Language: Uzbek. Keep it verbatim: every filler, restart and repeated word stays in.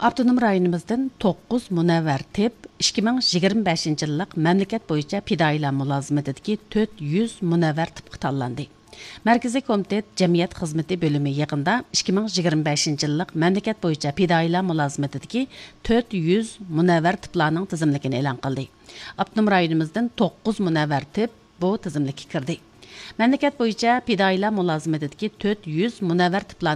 Avtonom rayonimizdan to'qqiz munavvar tip ikki ming yigirma beshinchi yillik mamlakat bo'yicha fidoyilar mulozimatidagi to'rt yuz munavvar tipga tanlandi. Markaziy komitet jamiyat xizmati bo'limi yig'inda ikki ming yigirma beshinchi yillik mamlakat bo'yicha fidoyilar mulozimatidagi to'rt yuz munavvar tiplarning tizimligini e'lon qildi. Avtonom rayonimizdan to'qqiz munavvar tip bu tizimlikka kirdi. Mamlakat bo'yicha fidoyilar mulozimatidagi to'rt yuz munavvar tiplar